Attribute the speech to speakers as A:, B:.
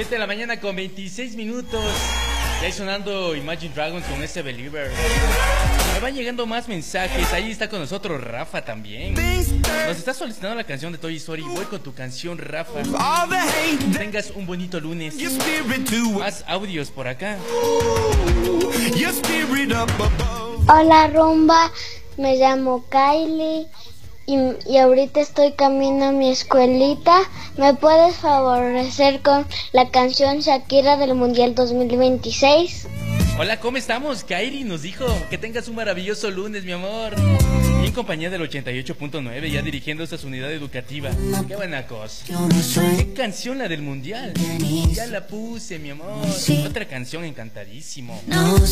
A: 7 de la mañana con 26 minutos. Ya ahí sonando Imagine Dragons con ese Believer. Me van llegando más mensajes. Ahí está con nosotros Rafa también. Nos está solicitando la canción de Toy Story. Voy con tu canción, Rafa. Que tengas un bonito lunes. Más audios por acá.
B: Hola Rumba, me llamo Kylie y ahorita estoy camino a mi escuelita. ¿Me puedes favorecer con la canción Shakira del Mundial 2026?
A: Hola, ¿cómo estamos? Kylie nos dijo que tengas un maravilloso lunes, mi amor. Y en compañía del 88.9, ya dirigiendo esta unidad educativa. Qué buena cosa. ¿Qué canción la del Mundial? Ya la puse, mi amor. Otra canción encantadísimo.